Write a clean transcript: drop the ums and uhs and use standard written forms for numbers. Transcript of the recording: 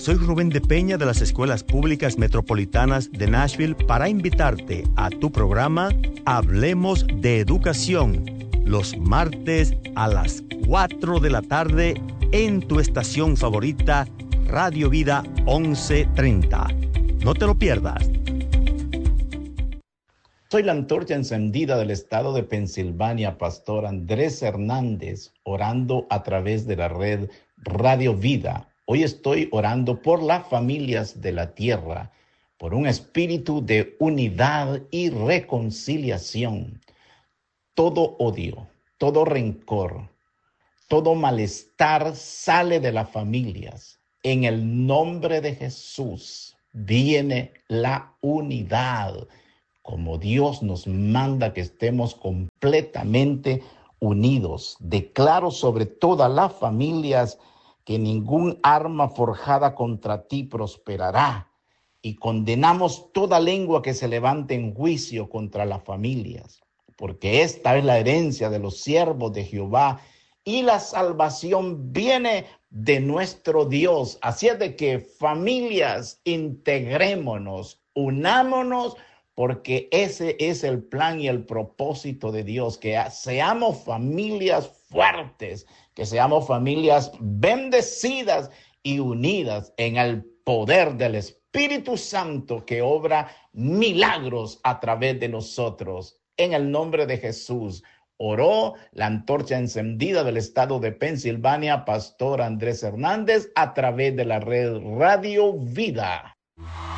Soy Rubén de Peña de las Escuelas Públicas Metropolitanas de Nashville para invitarte a tu programa Hablemos de Educación, los martes a las 4 de la tarde en tu estación favorita, Radio Vida 1130. No te lo pierdas. Soy la antorcha encendida del estado de Pensilvania, Pastor Andrés Hernández, orando a través de la red Radio Vida. Hoy estoy orando por las familias de la tierra, por un espíritu de unidad y reconciliación. Todo odio, todo rencor, todo malestar sale de las familias. En el nombre de Jesús viene la unidad, como Dios nos manda que estemos completamente unidos. Declaro sobre todas las familias que ningún arma forjada contra ti prosperará, y condenamos toda lengua que se levante en juicio contra las familias, porque esta es la herencia de los siervos de Jehová, y la salvación viene de nuestro Dios. Así es de que, familias, integrémonos, unámonos, porque ese es el plan y el propósito de Dios, que seamos familias fuertes, que seamos familias bendecidas y unidas en el poder del Espíritu Santo que obra milagros a través de nosotros. En el nombre de Jesús, oró la antorcha encendida del estado de Pensilvania, Pastor Andrés Hernández, a través de la red Radio Vida.